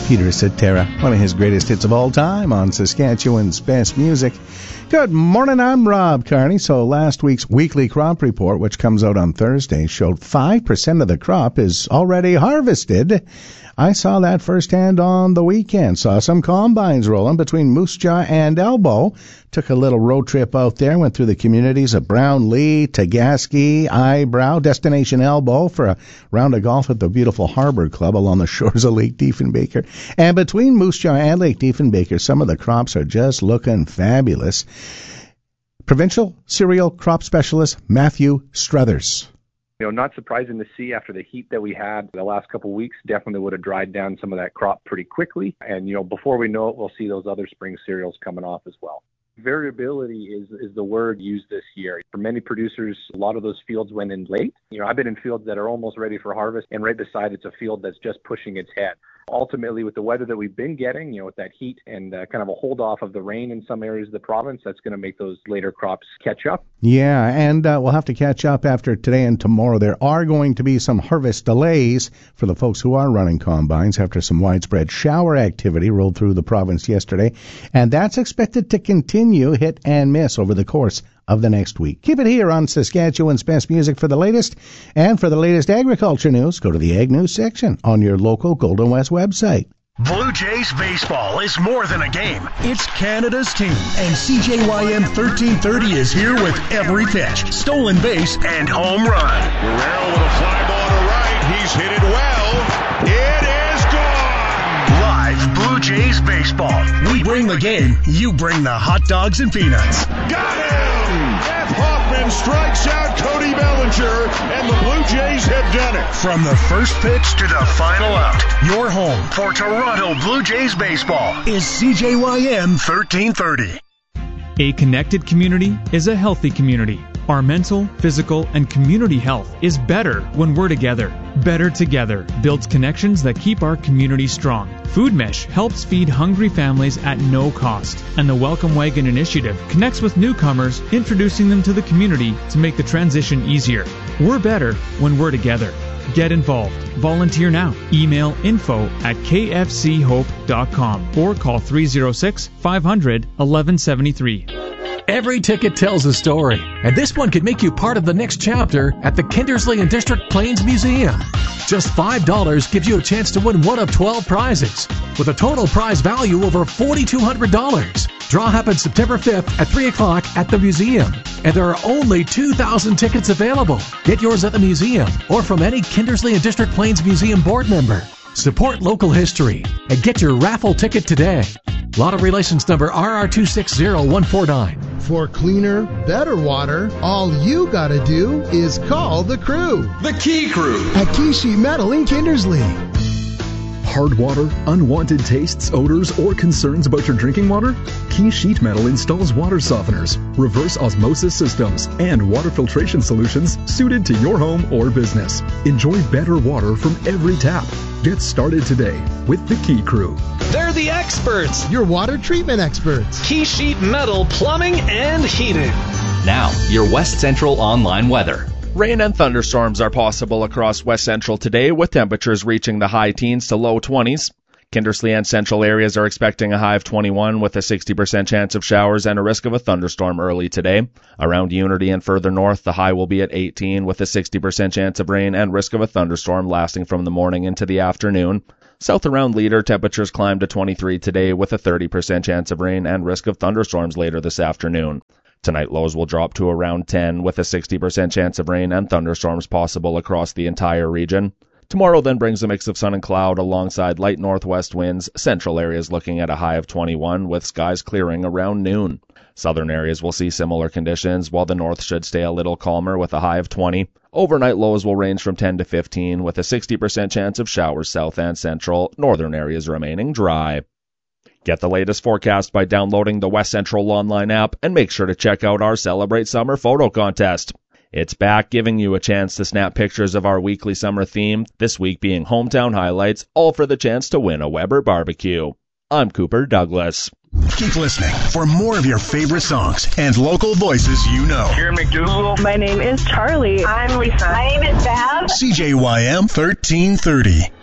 Peter Cetera, one of his greatest hits of all time on Saskatchewan's Best Music. Good morning, I'm Rob Carney. So last week's weekly crop report, which comes out on Thursday, showed 5% of the crop is already harvested. I saw that firsthand on the weekend. Saw some combines rolling between Moose Jaw and Elbow. Took a little road trip out there, went through the communities of Brownlee, Tagaski, Eyebrow, Destination Elbow for a round of golf at the beautiful Harbor Club along the shores of Lake Diefenbaker. And between Moose Jaw and Lake Diefenbaker, some of the crops are just looking fabulous. Provincial Cereal Crop Specialist Matthew Struthers. Not surprising to see after the heat that we had the last couple of weeks, definitely would have dried down some of that crop pretty quickly. And, before we know it, we'll see those other spring cereals coming off as well. Variability is the word used this year. For many producers, a lot of those fields went in late. I've been in fields that are almost ready for harvest, and right beside it's a field that's just pushing its head. Ultimately, with the weather that we've been getting, with that heat and kind of a hold off of the rain in some areas of the province, that's going to make those later crops catch up. Yeah, and we'll have to catch up after today and tomorrow. There are going to be some harvest delays for the folks who are running combines after some widespread shower activity rolled through the province yesterday, and that's expected to continue hit and miss over the course of the next week. Keep it here on Saskatchewan's Best Music for the latest. And for the latest agriculture news, go to the Ag News section on your local Golden West website. Blue Jays baseball is more than a game. It's Canada's team. And CJYM 1330 is here with every pitch, stolen base, and home run. Guerrero with a fly ball to right. He's hit it well. It is gone. Live Blue Jays baseball. We bring the game. You bring the hot dogs and peanuts. Got him! Jeff Hoffman strikes out Cody Bellinger, and the Blue Jays have done it. From the first pitch to the final out, your home for Toronto Blue Jays baseball is CJYM 1330. A connected community is a healthy community. Our mental, physical, and community health is better when we're together. Better Together builds connections that keep our community strong. Food Mesh helps feed hungry families at no cost. And the Welcome Wagon Initiative connects with newcomers, introducing them to the community to make the transition easier. We're better when we're together. Get involved. Volunteer now. Email info@kfchope.com or call 306-500-1173. Every ticket tells a story, and this one could make you part of the next chapter at the Kindersley and District Plains Museum. Just $5 gives you a chance to win one of 12 prizes, with a total prize value over $4,200. Draw happens September 5th at 3 o'clock at the museum, and there are only 2,000 tickets available. Get yours at the museum or from any Kindersley and District Plains Museum board member. Support local history and get your raffle ticket today. Lottery license number RR260149. For cleaner, better water, all you gotta do is call the crew. The Key Crew At Key Sheet Metal in Kindersley. Hard water, unwanted tastes, odors, or concerns about your drinking water? Key Sheet Metal installs water softeners, reverse osmosis systems, and water filtration solutions suited to your home or business. Enjoy better water from every tap. Get started today with the Key Crew. They're the experts. Your water treatment experts. Key Sheet Metal Plumbing and Heating. Now, your West Central online weather. Rain and thunderstorms are possible across West Central today, with temperatures reaching the high teens to low 20s. Kindersley and central areas are expecting a high of 21 with a 60% chance of showers and a risk of a thunderstorm early today. Around Unity and further north, the high will be at 18 with a 60% chance of rain and risk of a thunderstorm lasting from the morning into the afternoon. South around Leader, temperatures climb to 23 today with a 30% chance of rain and risk of thunderstorms later this afternoon. Tonight lows will drop to around 10 with a 60% chance of rain and thunderstorms possible across the entire region. Tomorrow then brings a mix of sun and cloud alongside light northwest winds, central areas looking at a high of 21 with skies clearing around noon. Southern areas will see similar conditions, while the north should stay a little calmer with a high of 20. Overnight lows will range from 10 to 15 with a 60% chance of showers south and central, northern areas remaining dry. Get the latest forecast by downloading the West Central online app and make sure to check out our Celebrate Summer photo contest. It's back, giving you a chance to snap pictures of our weekly summer theme, this week being hometown highlights, all for the chance to win a Weber barbecue. I'm Cooper Douglas. Keep listening for more of your favorite songs and local voices you know. Here, McDougal. My name is Charlie. I'm Lisa. My name is Bab. CJYM 1330.